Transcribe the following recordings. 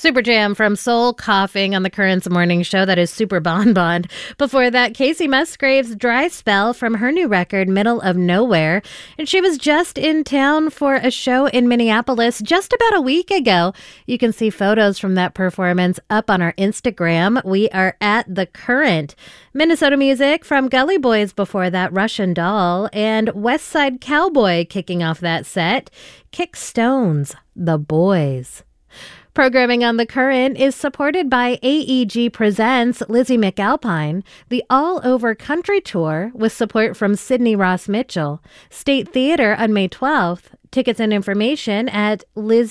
Super Jam from Soul Coughing on the Currents Morning Show. That is Super Bon Bon. Before that, Casey Musgrave's Dry Spell from her new record, Middle of Nowhere. And she was just in town for a show in Minneapolis just about a week ago. You can see photos from that performance up on our Instagram. We are at The Current. Minnesota music from Gully Boys before that, Russian Doll. And West Side Cowboy kicking off that set, Kick Stones, The Boys. Programming on The Current is supported by AEG Presents Lizzie McAlpine, the All Over Country Tour with support from Sidney Ross Mitchell, State Theater on May 12th. Tickets and information at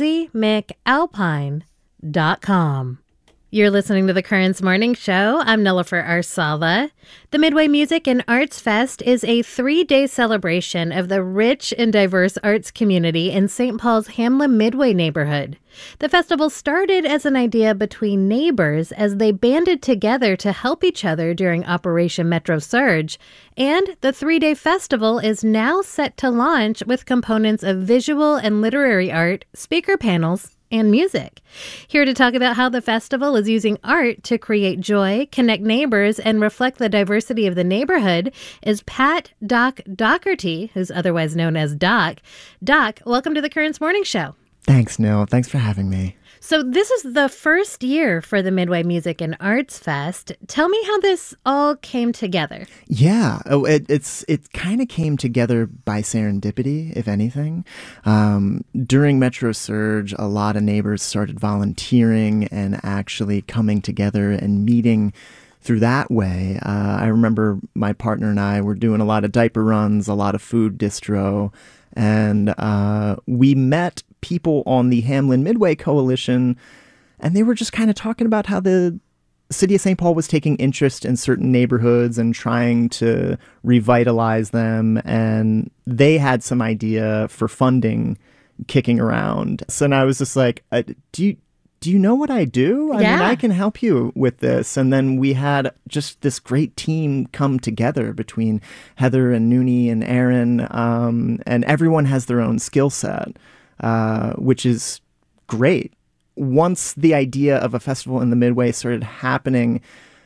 LizzieMcAlpine.com. You're listening to The Currents Morning Show. I'm Nilofer Arsala. The Midway Music and Arts Fest is a 3-day celebration of the rich and diverse arts community in St. Paul's Hamlin-Midway neighborhood. The festival started as an idea between neighbors as they banded together to help each other during Operation Metro Surge, and the 3-day festival is now set to launch with components of visual and literary art, speaker panels, and music. Here to talk about how the festival is using art to create joy, connect neighbors, and reflect the diversity of the neighborhood is Pat Doc Doherty, who's otherwise known as Doc. Doc, welcome to the Currents Morning Show. Thanks, Nil. Thanks for having me. So this is the first year for the Midway Music and Arts Fest. Tell me how this all came together. Yeah, it kind of came together by serendipity, if anything. During Metro Surge, a lot of neighbors started volunteering and actually coming together and meeting through that way. I remember my partner and I were doing a lot of diaper runs, a lot of food distro, and we met people on the Hamlin Midway Coalition, and they were just kind of talking about how the city of St. Paul was taking interest in certain neighborhoods and trying to revitalize them, and they had some idea for funding kicking around. So now I was just like, do you know what I do? I mean, I can help you with this. And then we had just this great team come together between Heather and Noonie and Aaron, and everyone has their own skill set, which is great. Once the idea of a festival in the Midway started happening,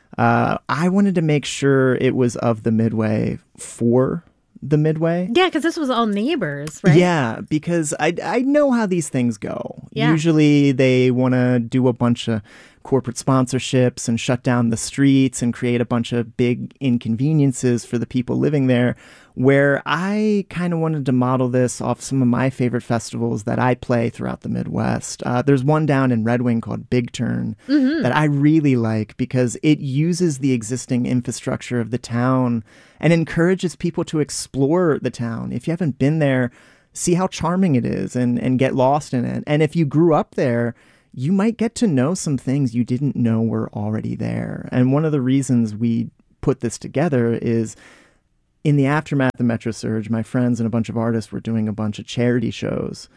I wanted to make sure it was of the Midway for the Midway. Yeah, because this was all neighbors, right? Yeah, because I know how these things go. Yeah. Usually they want to do a bunch of corporate sponsorships and shut down the streets and create a bunch of big inconveniences for the people living there, where I kind of wanted to model this off some of my favorite festivals that I play throughout the Midwest. There's one down in Red Wing called Big Turn that I really like because it uses the existing infrastructure of the town and encourages people to explore the town. If you haven't been there, see how charming it is and get lost in it. And if you grew up there, you might get to know some things you didn't know were already there. And one of the reasons we put this together is in the aftermath of Metro Surge, my friends and a bunch of artists were doing a bunch of charity shows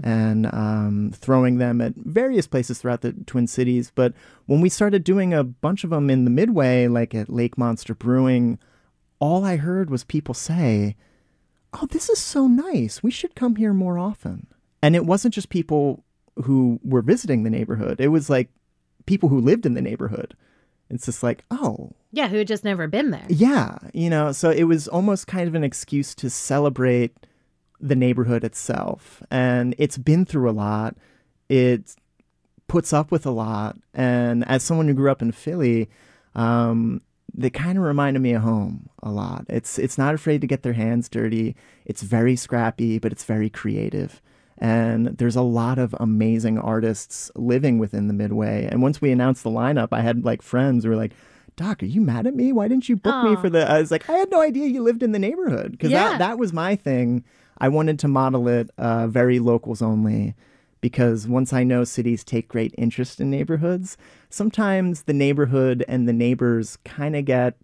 and throwing them at various places throughout the Twin Cities. But when we started doing a bunch of them in the Midway, like at Lake Monster Brewing, all I heard was people say, "Oh, this is so nice. We should come here more often." And it wasn't just people who were visiting the neighborhood. It was like people who lived in the neighborhood. It's just like, oh. Yeah, who had just never been there. Yeah, so it was almost kind of an excuse to celebrate the neighborhood itself. And it's been through a lot. It puts up with a lot. And as someone who grew up in Philly, they kind of reminded me of home a lot. It's not afraid to get their hands dirty. It's very scrappy, but it's very creative. And there's a lot of amazing artists living within the Midway. And once we announced the lineup, I had like friends who were like, "Doc, are you mad at me? Why didn't you book me for the..." I was like, I had no idea you lived in the neighborhood. Because that was my thing. I wanted to model it very locals only. Because once I know cities take great interest in neighborhoods, sometimes the neighborhood and the neighbors kind of get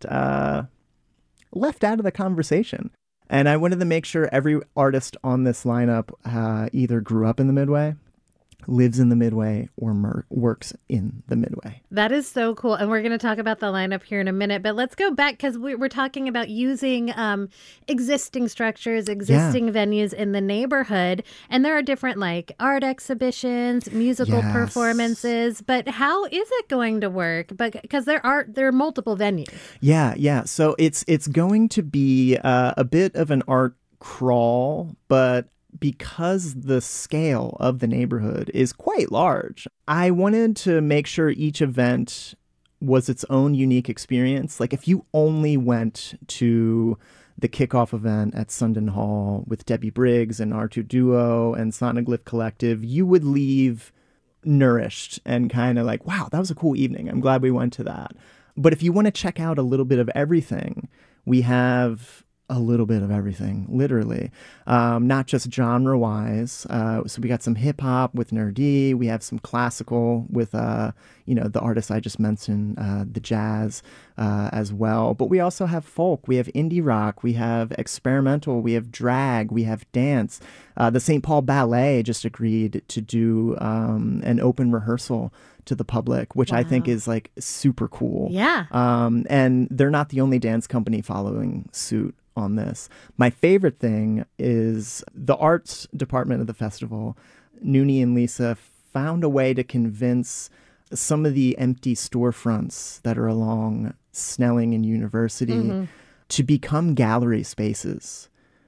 left out of the conversation. And I wanted to make sure every artist on this lineup either grew up in the Midway lives in the Midway or works in the Midway. That is so cool. And we're going to talk about the lineup here in a minute, but let's go back because we're talking about using existing structures, existing venues in the neighborhood. And there are different like art exhibitions, musical performances, but how is it going to work? Because there are multiple venues. Yeah. So it's going to be a bit of an art crawl, but because the scale of the neighborhood is quite large, I wanted to make sure each event was its own unique experience. Like if you only went to the kickoff event at Sundon Hall with Debbie Briggs and R2 Duo and Sonoglyph Collective, you would leave nourished and kind of like, wow, that was a cool evening. I'm glad we went to that. But if you want to check out a little bit of everything, we have a little bit of everything, literally, not just genre-wise. So we got some hip-hop with Nerdy. We have some classical with, the artists I just mentioned, the jazz as well. But we also have folk. We have indie rock. We have experimental. We have drag. We have dance. The St. Paul Ballet just agreed to do an open rehearsal to the public, which I think is like super cool. Yeah. And they're not the only dance company following suit on this. My favorite thing is the arts department of the festival. Noonie and Lisa found a way to convince some of the empty storefronts that are along Snelling and University to become gallery spaces.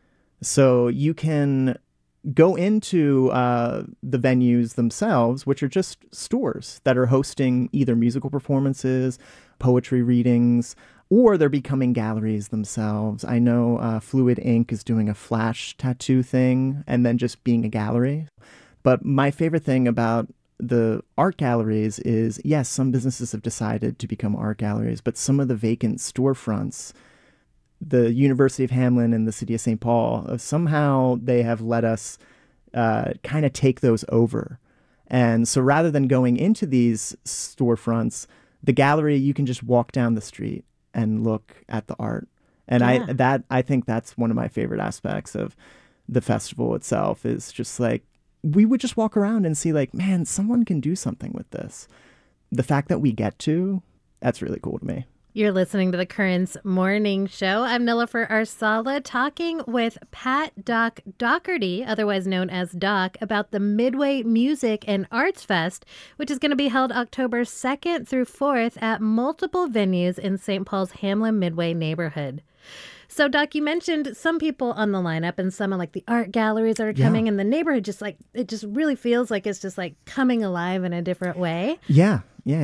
So you can go into the venues themselves, which are just stores that are hosting either musical performances, poetry readings, or they're becoming galleries themselves. I know Fluid Ink is doing a flash tattoo thing and then just being a gallery. But my favorite thing about the art galleries is, yes, some businesses have decided to become art galleries, but some of the vacant storefronts, the University of Hamlin and the City of St. Paul, somehow they have let us kind of take those over. And so rather than going into these storefronts, the gallery, you can just walk down the street and look at the art. And I think that's one of my favorite aspects of the festival itself, is just like, we would just walk around and see like, man, someone can do something with this. The fact that we get to, that's really cool to me. You're listening to the Currents Morning Show. I'm Nilofer Arsala, talking with Pat Doc Doherty, otherwise known as Doc, about the Midway Music and Arts Fest, which is going to be held October 2nd through 4th at multiple venues in St. Paul's Hamlin Midway neighborhood. So, Doc, you mentioned some people on the lineup and some of like the art galleries that are coming, and the neighborhood just like, it just really feels like it's just like coming alive in a different way. Yeah.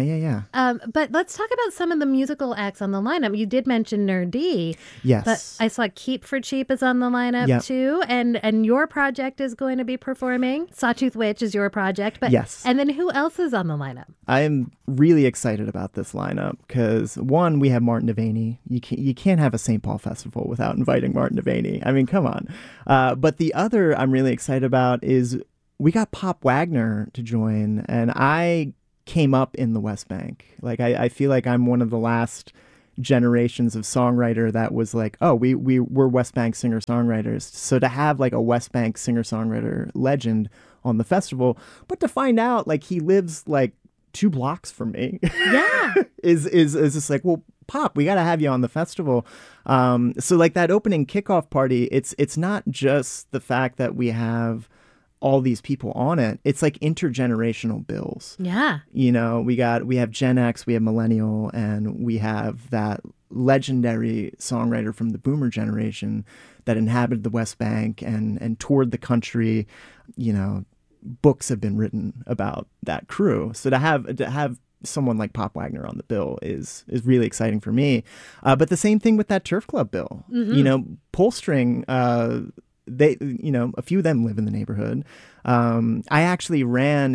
But let's talk about some of the musical acts on the lineup. You did mention Nerdy. Yes. But I saw Keep for Cheap is on the lineup too. And your project is going to be performing. Sawtooth Witch is your project. But yes. And then who else is on the lineup? I am really excited about this lineup because, one, we have Martin Devaney. You can't have a St. Paul festival without inviting Martin Devaney. I mean, come on. But the other I'm really excited about is we got Pop Wagner to join, and I came up in the West Bank. Like, I feel like I'm one of the last generations of songwriter that was like, oh, we're West Bank singer-songwriters. So to have like a West Bank singer-songwriter legend on the festival, but to find out like he lives like 2 blocks from me, is just like, well, Pop, we got to have you on the festival. So like that opening kickoff party, it's not just the fact that we have all these people on it. It's like intergenerational bills. Yeah. You know, we have Gen X, we have Millennial, and we have that legendary songwriter from the Boomer generation that inhabited the West Bank and toured the country. You know, books have been written about that crew. So to have someone like Pop Wagner on the bill is really exciting for me. But the same thing with that Turf Club bill. You know, Pullstring, they, you know, a few of them live in the neighborhood. I actually ran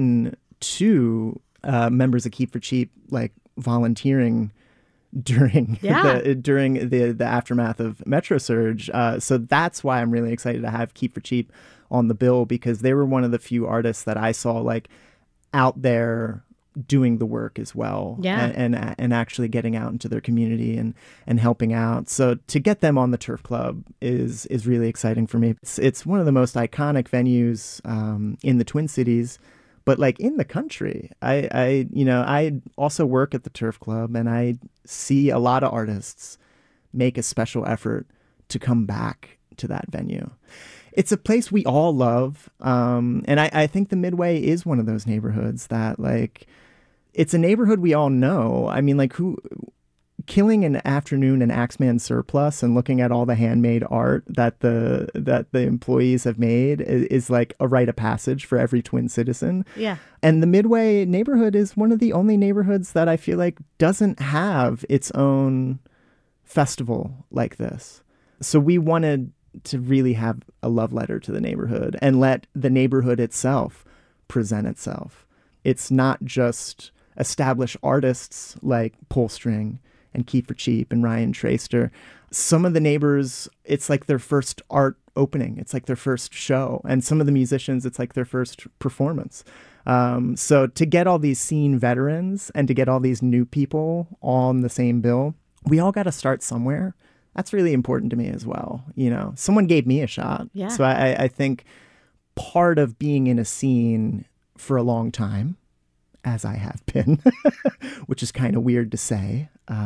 into members of Keep for Cheap, like volunteering during the aftermath of Metro Surge. So that's why I'm really excited to have Keep for Cheap on the bill, because they were one of the few artists that I saw like out there doing the work as well, and actually getting out into their community and helping out. So to get them on the Turf Club is really exciting for me. It's one of the most iconic venues in the Twin Cities. but like in the country. I also work at the Turf Club, and I see a lot of artists make a special effort to come back to that venue. It's a place we all love. And I think the Midway is one of those neighborhoods that, like, it's a neighborhood we all know. I mean, like, killing an afternoon in Axeman Surplus and looking at all the handmade art that the employees have made is like a rite of passage for every Twin citizen. Yeah. And the Midway neighborhood is one of the only neighborhoods that I feel like doesn't have its own festival like this. So we wanted to really have a love letter to the neighborhood and let the neighborhood itself present itself. It's not just established artists like Pullstring and Kiefer Cheap and Ryan Traster. Some of the neighbors, it's like their first art opening. It's like their first show. And some of the musicians, it's like their first performance. So to get all these scene veterans and to get all these new people on the same bill, we all got to start somewhere. That's really important to me as well. You know, someone gave me a shot. Yeah. So I think part of being in a scene for a long time, as I have been, which is kind of weird to say,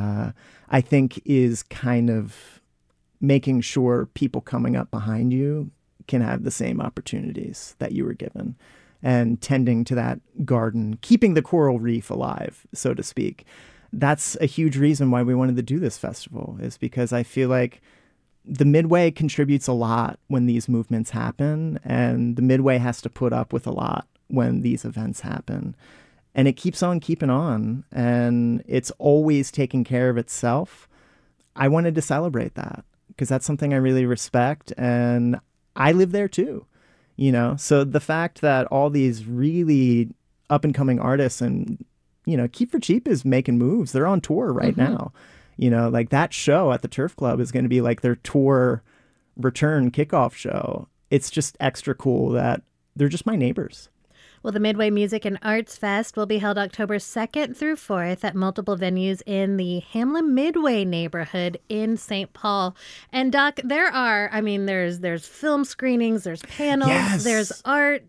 I think is kind of making sure people coming up behind you can have the same opportunities that you were given, and tending to that garden, keeping the coral reef alive, so to speak. That's a huge reason why we wanted to do this festival, is because I feel like the Midway contributes a lot when these movements happen, and the Midway has to put up with a lot when these events happen. And it keeps on keeping on, and it's always taking care of itself. I wanted to celebrate that because that's something I really respect, and I live there too, you know? So the fact that all these really up-and-coming artists, and, you know, Kiefer Cheap is making moves. They're on tour right now. You know, like that show at the Turf Club is going to be like their tour return kickoff show. It's just extra cool that they're just my neighbors. Well, the Midway Music and Arts Fest will be held October 2nd through 4th at multiple venues in the Hamlin Midway neighborhood in St. Paul. And Doc, there's film screenings, there's panels, yes. There's art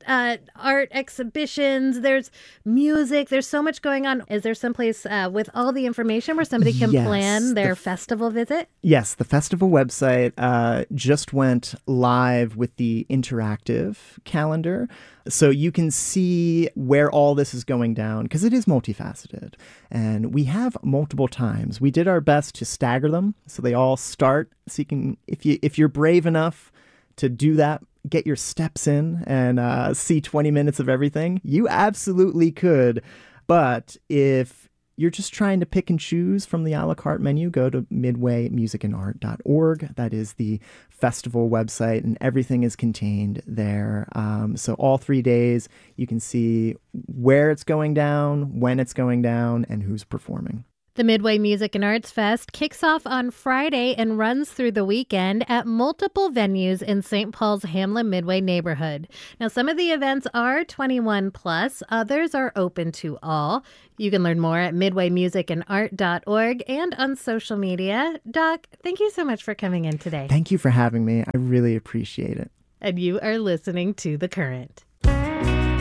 exhibitions, there's music, there's so much going on. Is there someplace with all the information where somebody can plan their festival visit? Yes, the festival website just went live with the interactive calendar. So you can see where all this is going down, because it is multifaceted. And we have multiple times. We did our best to stagger them so they all start. So you can, if you're brave enough to do that, get your steps in and see 20 minutes of everything, you absolutely could. But if you're just trying to pick and choose from the a la carte menu, go to midwaymusicandart.org. That is the festival website, and everything is contained there. So all 3 days, you can see where it's going down, when it's going down, and who's performing. The Midway Music and Arts Fest kicks off on Friday and runs through the weekend at multiple venues in St. Paul's Hamlin Midway neighborhood. Now, some of the events are 21 plus, others are open to all. You can learn more at midwaymusicandart.org and on social media. Doc, thank you so much for coming in today. Thank you for having me. I really appreciate it. And you are listening to The Current.